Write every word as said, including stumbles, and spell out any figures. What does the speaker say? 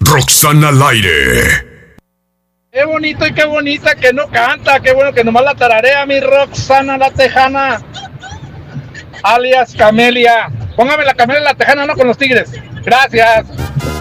Roxana al aire. Qué bonito y qué bonita que no canta, qué bueno que nomás la tararea mi Roxana la Tejana, alias Camelia. Póngame la Camelia la Tejana, no con los Tigres. Gracias.